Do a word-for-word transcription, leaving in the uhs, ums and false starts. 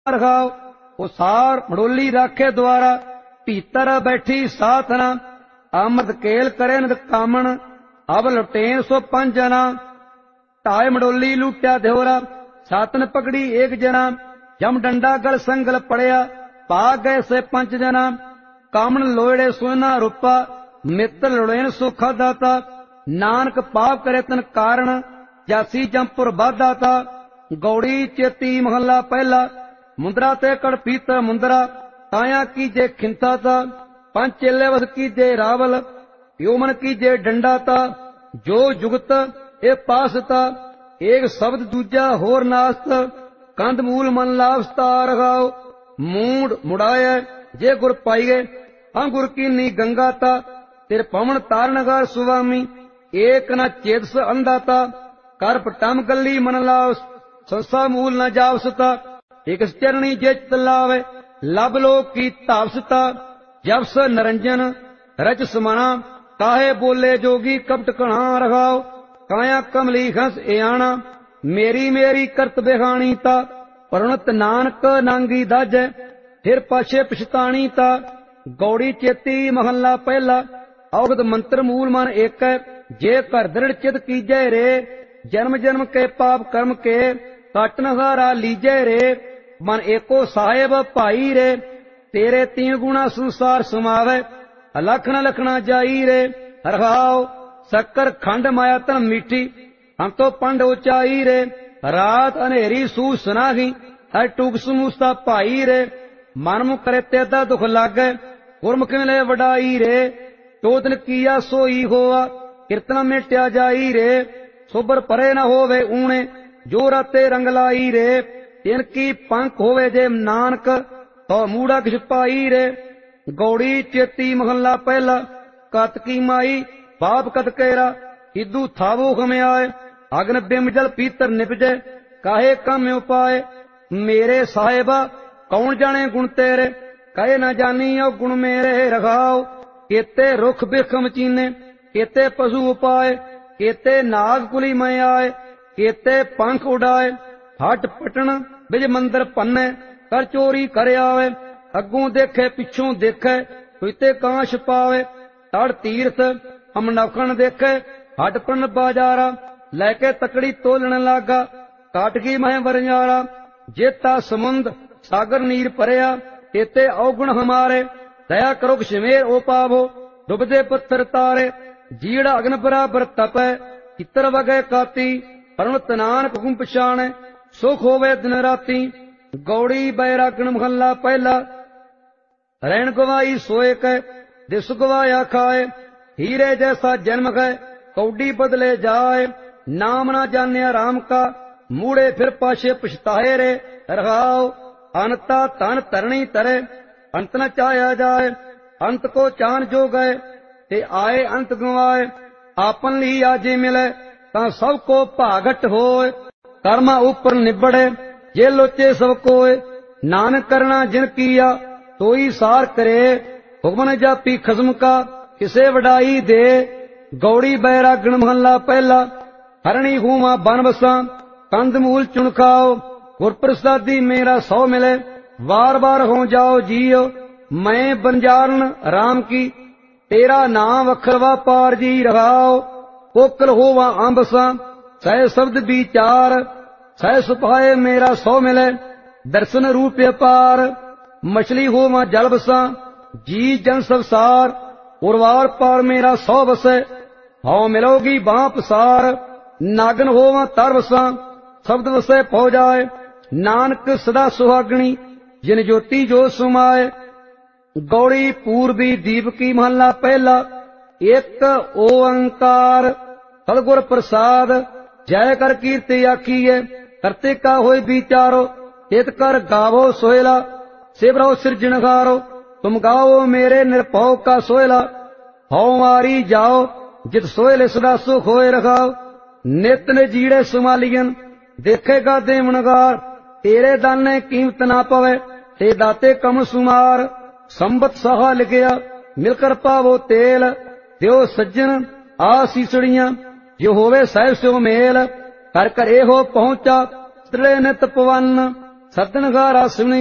रखाओ। उसार मड़ोली राखे द्वारा भीतर बैठी साथना। अमृत केल करे नद कामन अब लुटेन सो पंज जना। ढाए मड़ोली लूटिया ध्योरा सातन पकड़ी एक जना। जम डंडा गल संगल पड़िया भाग गए से पंच जना। कामन लोड़े सोना रूपा मित्र लुड़ेन सुखा दाता। नानक पाप करे तन कारण जासी जमपुर बाधा था। गौड़ी चेती महला पहला मुंदरा ते कड़ पीतर मुंदरा। ताया की जे खिंता था पंच चेले वस की जे रावल। योमन की जे डंडा था जो जुगत ए पास था। एक शब्द दूजा होर नास्त कंद मूल मन लावस्ता रखाओ। मूड मुड़ाए जे गुर पाइए हाँ गुर की नी गंगा था। तिर पवन तारनगार सुवामी एक न चेतस अंधाता। कर पटम गली मन लावस संसा मूल न जावसता। एक चरणी जे लावे लब लोक की तावसता। जब स नरंजन रच समना काहे बोले जोगी कपट कणा रखाओ। काया कमली हंस एयाना मेरी मेरी करत बेहानी ता। परणत नानक नांगी दाजै फिर पाछे पछतानी ता। गौड़ी चेती महला पहला अवगत मंत्र मूल मन एक जे कर दृढ़ चित कीजै रे। जन्म जन्म के पाप कर्म के काटन हारा लीजै रे। मन एको साहेब भाई रे तेरे तीन गुणा संसार समावे। लखना लखना जाई रे रखाओ। शक्कर खंड माया तन मीठी हम तो पंड उचाई रे। रात अनेरी सू सुनाही हर टूक समूसा भाई रे। मन मुख करे तेदा दुख लागे गुरमुख मिले वडाई रे। चोदन किया सोई होआ कीर्तन मिट्या जाई रे। सोबर परे न होवे ऊणे जो राते रंग लाई रे। इनकी पंख होवे जे नानक तो मूड़ा किछ पाई रे। गौड़ी चेती महला पहला कत की माई बाप कत केरा। हिदू थावो खम्याए अग्न बिम जल पीतर निपजे काहे कम उपाय। मेरे साहेबा कौन जाने गुण तेरे कहे न जानी ओ गुण मेरे रखाओ। केते रुख बिखम चीने केते पशु उपाय। केते नाग कुली में आए केते पंख उड़ाए। हट पटन बिज मंदिर पन्ने कर चोरी कर आवे। अगों देखे पिछों देखे तुते कांश पावे। तड़ तीर्थ हम नौखन देखे हट पन बाजारा। लैके तकड़ी तोलन लागा काटगी मह बरजारा। जेता समुंद सागर नीर परया केते अवगुण हमारे। दया करो क्षमेर ओ पावो डुबदे पत्थर तारे। जीड़ा अग्न बराबर तपै चित्र वगै काती। परमत नानक हुकुम पछाणे सुख होवे दिन राती। गौड़ी बैरागण महला पहला रैन गवाई सोए कै दिस गवाया खाए। हीरे जैसा जन्म गए कौडी बदले जाए। नाम ना जाने राम का मूड़े फिर पाछे पछताए रे रखाओ। अनता तन तरणी तरे अंत न चाया जाए। अंत को चान जो गए ते आए अंत गवाए। आपन ली आजे मिले ता सब को भागट होए। कर्मा ऊपर निबड़े जे लोचे सब कोय। नानक करना जिन किया तोई सार करे। हुक्म जापी खसम का किसे वडाई दे। गौड़ी बैरागण महला पहला हरणी हुआ बन बसा कंद मूल चुन खाओ। गुर प्रसादी मेरा सौ मिले बार बार हो जाओ जियो। मैं बंजारन राम की तेरा नाम वखरवा पार जी रखाओ। कोकल होवा अंबसा सह शब्द विचार। सह सुपाए मेरा सौ मिले दर्शन रूप अपार। मछली होवा जल बसा जी जन संसार। उर्वार पार मेरा सौ बसे हौ मिलोगी बां पसार। नागन होवा तर बसा शब्द वसे पौ जाए। नानक सदा सुहागणी जिन ज्योति जो सुमाए। गौड़ी पूर्वी दीप की महला पहला एक ओंकार। सदगुर प्रसाद जय कर कीर्ति आखिए। करते का होय विचारो हित कर गावो सोहेला। सिवरो सिरजनहारो तुम गाओ मेरे निरभौ का सोहेला। हौ मारी जाओ जित सोहेले सदा सुख होए रखाओ। नित ने जीड़े सुमालियन देखेगा देवनगार। तेरे दाने कीमत ना पवे ते दाते कम सुमार। संबत सहा लिखिया मिलकर पावो तेल। दियो सज्जन आसीसड़ियां जो होवे सहब स्यो मेल। कर कर एहो पहुंचा त्रिड़े नित पवन। ਸਤਨਗਾ ਰਸ